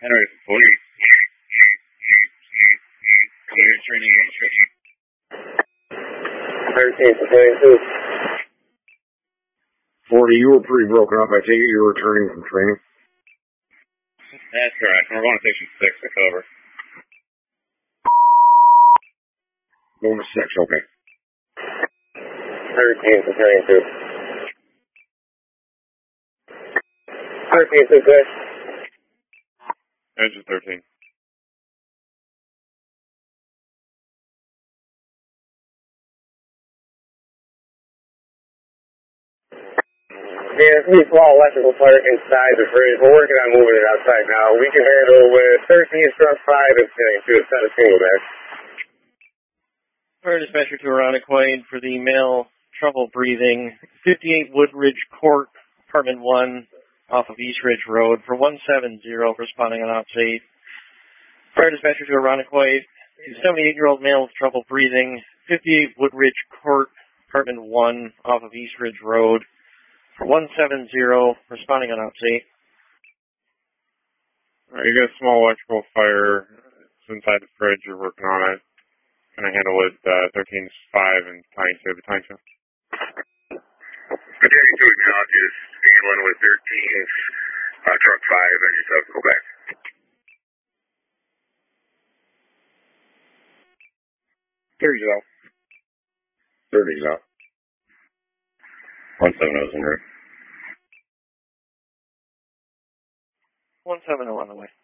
Henry, police. Training. 13 to 22. 40, you were pretty broken up. I take it you're returning from training? That's correct. We're going to Station 6 to cover. Going to 6, okay. 13 to 22. 13 to 6. Engine 13. Yeah, it's going to be a small electrical part inside the fridge. We're working on moving it outside now. We can handle with 13 truck 5 and 2 to set a single there. Fire dispatcher to Irondequoit for the male trouble breathing. 58 Woodridge Court, apartment 1, off of East Ridge Road for 170, responding on ops 8. Fire dispatcher to Irondequoit, a 78-year-old male with trouble breathing. 58 Woodridge Court, apartment 1, off of East Ridge Road. 170, responding on ops 8. Alright, you got a small electrical fire. It's inside the fridge. You're working on it. Can I handle it 13-5 and tying to the time show? Continuing to acknowledge handling with 13's truck 5. I just have to go back. 30's out. 30's out. 170's in route. 170 on the way.